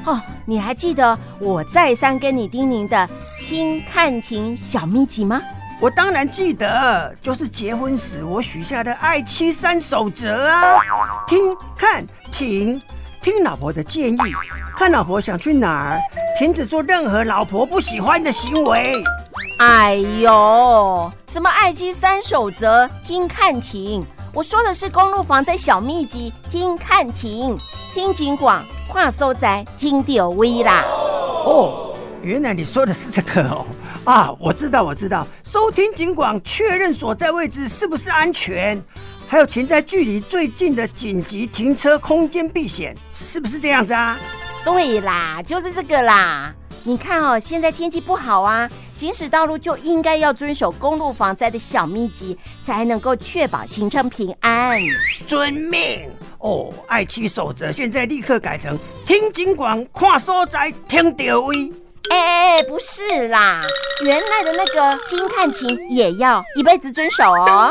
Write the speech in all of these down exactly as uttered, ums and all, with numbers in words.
哦，你还记得我再三跟你叮咛的听看停小秘籍吗？ 我当然记得，就是结婚时我许下的爱妻三守则啊。听看停，听老婆的建议，看老婆想去哪儿，停止做任何老婆不喜欢的行为。 哎呦，什么爱妻三守则，听看停，我说的是公路防灾小秘籍，听看停，听警广，跨搜宅，听到位啦。 哦，原来你说的是这个哦。啊，我知道我知道，收听警广，确认所在位置是不是安全，还有停在距离最近的紧急停车空间避险，是不是这样子啊？ 对啦，就是这个啦。你看哦，现在天气不好啊，行驶道路就应该要遵守公路防灾的小秘籍，才能够确保行程平安。 遵命哦，爱妻守则现在立刻改成听警广，看所在，听到位。 哎哎哎，不是啦，原来的那个听看停也要一辈子遵守哦。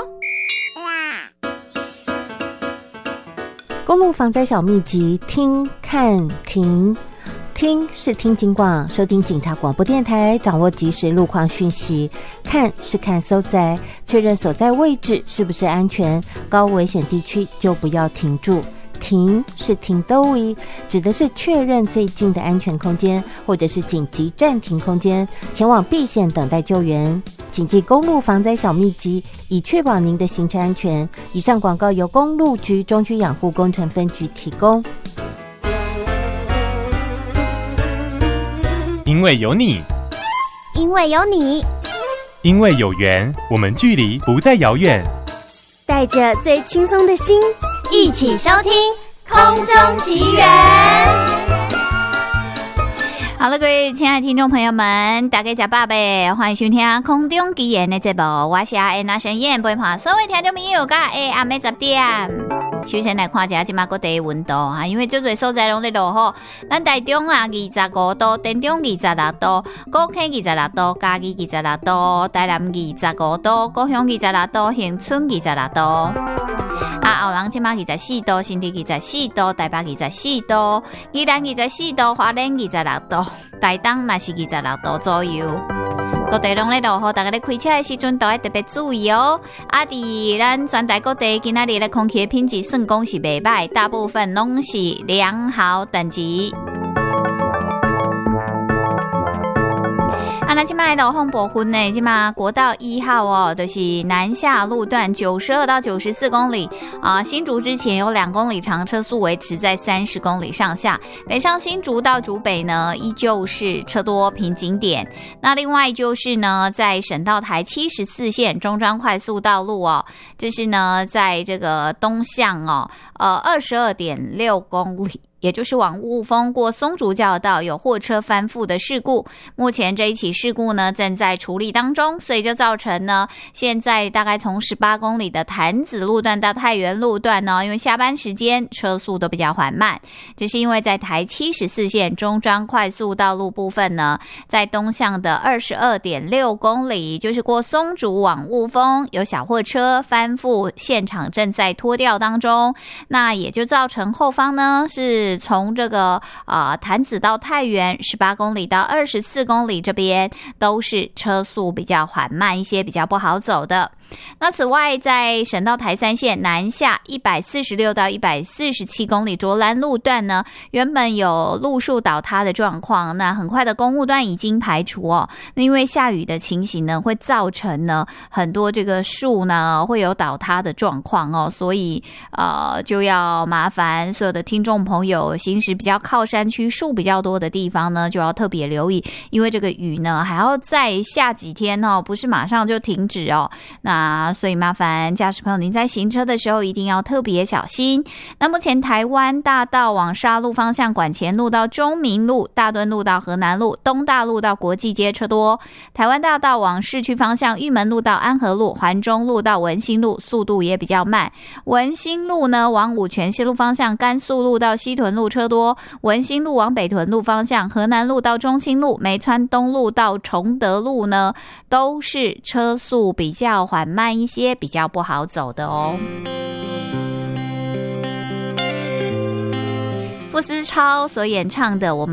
公路防灾小秘籍，听看停。听是听警广，收听警察广播电台，掌握即时路况讯息；看是看搜载，确认所在位置是不是安全，高危险地区就不要停住。停是停到位，指的是确认最近的安全空间，或者是紧急暂停空间，前往避险等待救援。谨记公路防灾小秘籍，以确保您的行车安全。以上广告由公路局中区养护工程分局提供。 因为有你， 因为有你， 因为有缘，我们距离不再遥远。 带着最轻松的心，一起收听空中奇缘。 好了，各位亲爱的听众朋友们，大家吃饱呗，欢迎收听空中奇缘的节目，我是安娜神燕，陪伴所有听众朋友到下暗暝十点。首先来看一下今麦各地的温度哈，因为最多所在拢在落雨，咱台中啊二十五度，台中二十六度，高雄二十六度，嘉義二十六度，台南二十五度，高雄二十六度，恆春二十六度。啊，後人今麥二十四度，新竹二十四度，台北二十四度，宜蘭二十四度，花蓮二十六度，台東嘛是二十六度左右。各地拢咧落雨，大家咧開車的時陣都要特別注意哦。啊，伫咱全台各地今仔日的空氣的品質算講是袂歹，大部分攏是良好等級。啊，那今麦的洪博分呢？今麦国道一号哦，就是南下路段九十二到九十四公里啊。新竹之前有两公里长，车速维持在三十公里上下。北上新竹到竹北呢，依旧是车多瓶颈点。那另外就是呢，在省道台七十四线中彰快速道路哦，这是呢在这个东向哦，呃二十二点六公里。也就是往雾峰过松竹交流道有货车翻覆的事故，目前这一起事故呢正在处理当中，所以就造成呢现在大概从十八公里的潭子路段到太原路段呢，因为下班时间车速都比较缓慢，这是因为在台七十四线中彰快速道路部分呢，在东向的 二十二点六公里，就是过松竹往雾峰有小货车翻覆，现场正在拖吊当中，那也就造成后方呢是从这个呃潭子到太原十八公里到二十四公里这边都是车速比较缓慢一些，比较不好走的。那此外在省道台三线南下一百四十六到一百四十七公里卓兰路段呢，原本有路树倒塌的状况，那很快的公路段已经排除哦。那因为下雨的情形呢，会造成呢很多这个树呢会有倒塌的状况哦，所以呃就要麻烦所有的听众朋友行驶比较靠山区树比较多的地方呢，就要特别留意，因为这个雨呢还要再下几天哦，不是马上就停止哦。那啊，所以麻烦驾驶朋友您在行车的时候一定要特别小心。那目前台湾大道往沙路方向管前路到中明路、大墩路到河南路、东大路到国际街车多；台湾大道往市区方向玉门路到安和路、环中路到文心路速度也比较慢。文心路呢往五权西路方向甘肃路到西屯路车多；文心路往北屯路方向河南路到中清路、梅川东路到崇德路呢都是车速比较缓慢一些，比较不好走的哦。傅思超所演唱的《我们